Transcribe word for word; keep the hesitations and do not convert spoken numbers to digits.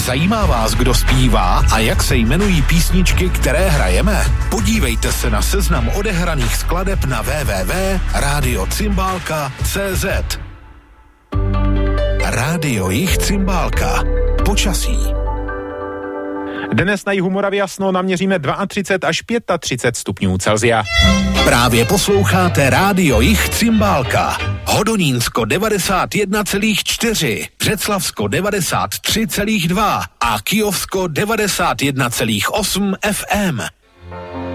Zajímá vás, kdo zpívá a jak se jmenují písničky, které hrajeme? Podívejte se na seznam odehraných skladeb na w w w tečka radio cymbálka tečka c z. Rádio Jich Cymbálka. Počasí. Dnes na jihu Moravy jasno, naměříme třicet dva až třicet pět stupňů Celsia. Právě posloucháte Rádio Jich Cymbálka. Hodonínsko devadesát jedna celá čtyři, Břeclavsko devadesát tři celá dva a Kyjovsko devadesát jedna celá osm F M.